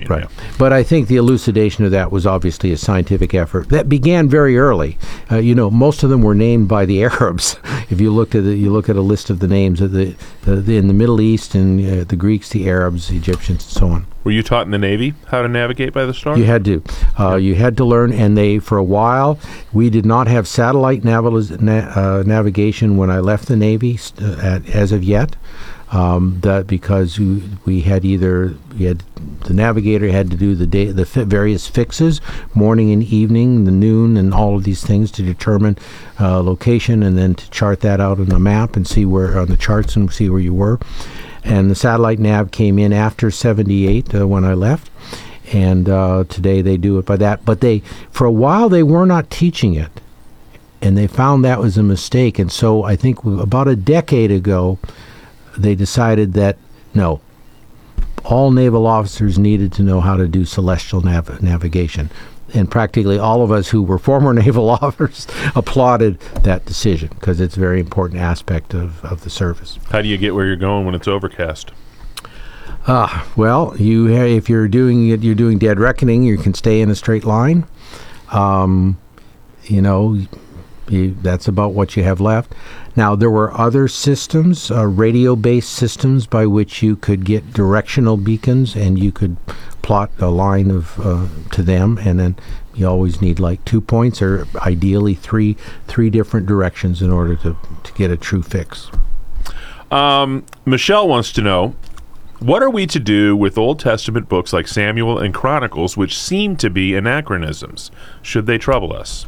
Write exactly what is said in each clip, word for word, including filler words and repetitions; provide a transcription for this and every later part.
Right. Yeah. But I think the elucidation of that was obviously a scientific effort that began very early. Uh, you know, most of them were named by the Arabs. If you look at the, you look at a list of the names of the, the, the in the Middle East and uh, the Greeks, the Arabs, the Egyptians, and so on. Were you taught in the Navy how to navigate by the stars? You had to. Uh, you had to learn, and they, for a while, we did not have satellite navi- na- uh, navigation when I left the Navy uh, at, as of yet. Um, that because we, we had either we had the navigator had to do the day the fi- various fixes, morning and evening, the noon, and all of these things to determine uh, location, and then to chart that out on a map and see where on the charts and see where you were. And the satellite nav came in after seventy-eight uh, when I left, and uh, today they do it by that. But they for a while they were not teaching it, and they found that was a mistake. And so I think about a decade ago, they decided that, no, all naval officers needed to know how to do celestial nav- navigation. And practically all of us who were former naval officers applauded that decision because it's a very important aspect of, of the service. How do you get where you're going when it's overcast? Uh, well, you ha- if you're doing it, you're doing dead reckoning, you can stay in a straight line. Um, you know, you, that's about what you have left. Now, there were other systems, uh, radio-based systems, by which you could get directional beacons, and you could plot a line of uh, to them, and then you always need like two points, or ideally three three different directions in order to, to get a true fix. Um, Michelle wants to know, what are we to do with Old Testament books like Samuel and Chronicles, which seem to be anachronisms? Should they trouble us?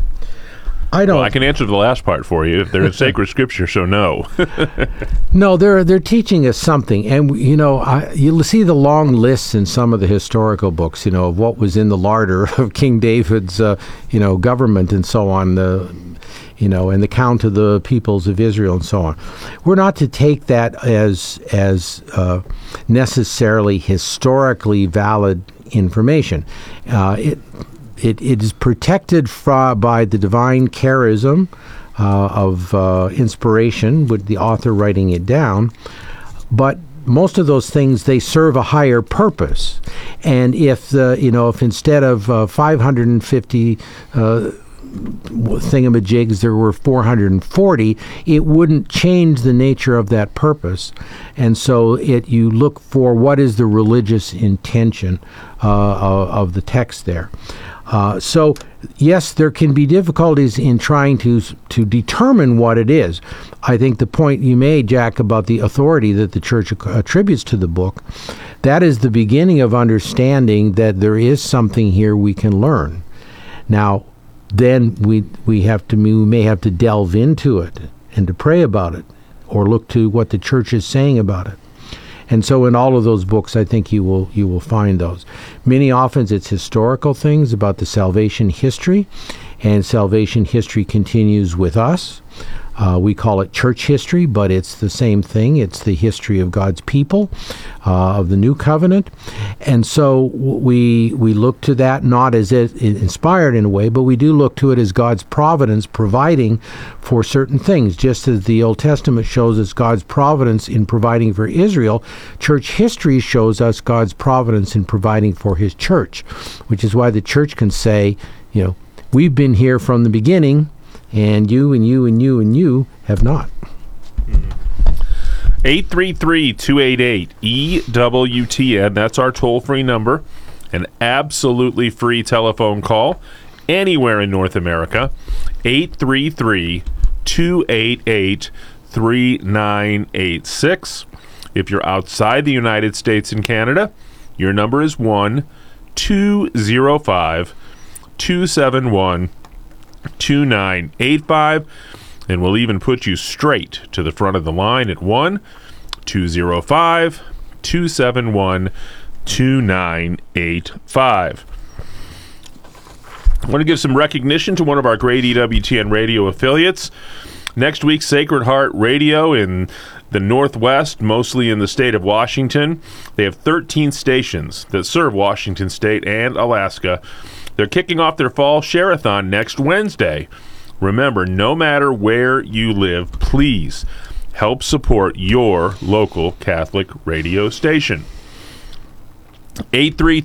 I don't. Well, I can answer the last part for you. If they're in sacred scripture, so no. No, they're they're teaching us something, and you know, I, you'll see the long lists in some of the historical books, you know, of what was in the larder of King David's, uh, you know, government and so on, the, you know, and the count of the peoples of Israel and so on. We're not to take that as as uh, necessarily historically valid information. Uh, it. It, it is protected fra- by the divine charism uh, of uh, inspiration, with the author writing it down. But most of those things, they serve a higher purpose. And if the, you know, if instead of uh, five hundred fifty uh, thingamajigs there were four hundred forty, it wouldn't change the nature of that purpose. And so it you look for what is the religious intention uh, of, of the text there. Uh, so, yes, there can be difficulties in trying to to determine what it is. I think the point you made, Jack, about the authority that the church attributes to the book, that is the beginning of understanding that there is something here we can learn. Now, then we we have to we may have to delve into it and to pray about it, or look to what the church is saying about it. And so in all of those books, I think you will you will find those. Many often it's historical things about the salvation history, and salvation history continues with us. Uh, we call it church history, but it's the same thing. It's the history of God's people, uh, of the new covenant. And so we we look to that not as it, inspired in a way, but we do look to it as God's providence providing for certain things. Just as the Old Testament shows us God's providence in providing for Israel, church history shows us God's providence in providing for his church, which is why the church can say, you know, we've been here from the beginning, and you and you and you and you have not. eight three three, two eight eight, E W T N. That's our toll-free number. An absolutely free telephone call anywhere in North America. eight three three, two eight eight, three nine eight six. If you're outside the United States and Canada, your number is one two zero five, two seven one, two nine eight five, and we'll even put you straight to the front of the line at one two zero five, two seven one, two nine eight five. I want to give some recognition to one of our great E W T N radio affiliates. Next week, Sacred Heart Radio in the Northwest, mostly in the state of Washington. They have thirteen stations that serve Washington State and Alaska. They're kicking off their fall share-a-thon next Wednesday. Remember, no matter where you live, please help support your local Catholic radio station. eight three